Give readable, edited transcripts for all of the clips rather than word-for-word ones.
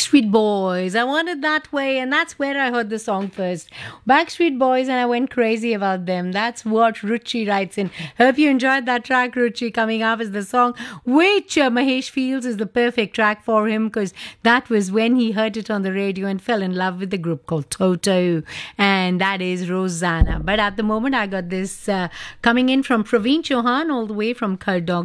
Backstreet Boys. I Want It That Way, and that's where I heard the song first. Backstreet Boys, and I went crazy about them. That's what Ruchi writes in. Hope you enjoyed that track, Ruchi. Coming up is the song which Mahesh feels is the perfect track for him, because that was when he heard it on the radio and fell in love with the group called Toto, and that is Rosanna. But at the moment, I got this coming in from Praveen Chauhan, all the way from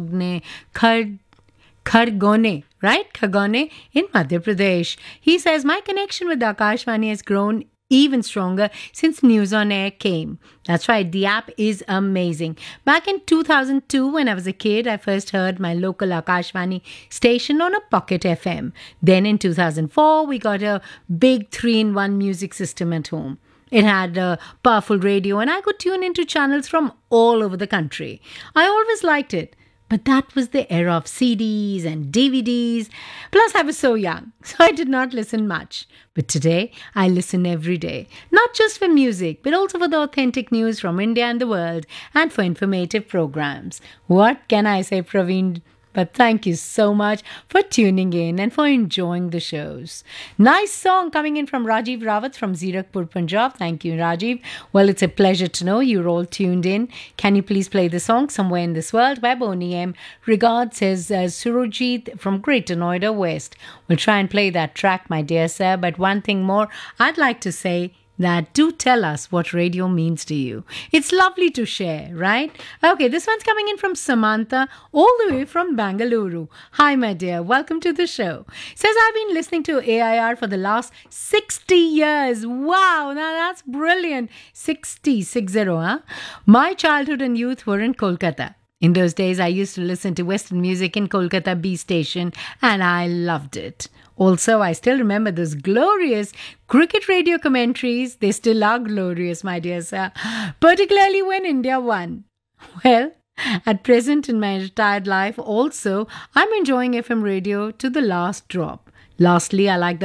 Khargone, right? Khargone in Madhya Pradesh. He says, my connection with Akashvani has grown even stronger since News on Air came. That's right, the app is amazing. Back in 2002, when I was a kid, I first heard my local Akashvani station on a Pocket FM. Then in 2004, we got a big 3-in-1 music system at home. It had a powerful radio and I could tune into channels from all over the country. I always liked it. But that was the era of CDs and DVDs. Plus, I was so young, so I did not listen much. But today, I listen every day. Not just for music, but also for the authentic news from India and the world, and for informative programs. What can I say, Praveen? But thank you so much for tuning in and for enjoying the shows. Nice song coming in from Rajiv Rawat from Zirakpur, Punjab. Thank you, Rajiv. Well, it's a pleasure to know you're all tuned in. Can you please play the song Somewhere in This World by Boney M? Regards, says Surojit from Greater Noida West. We'll try and play that track, my dear sir. But one thing more, I'd like to say that do tell us what radio means to you. It's lovely to share, right? Okay, this one's coming in from Samantha, all the way from Bangalore. Hi, my dear. Welcome to the show. Says, I've been listening to AIR for the last 60 years. Wow, now that's brilliant. 60, huh? My childhood and youth were in Kolkata. In those days, I used to listen to Western music in Kolkata B station, and I loved it. Also, I still remember those glorious cricket radio commentaries. They still are glorious, my dear sir, particularly when India won. Well, at present in my retired life also, I'm enjoying FM radio to the last drop. Lastly, I like the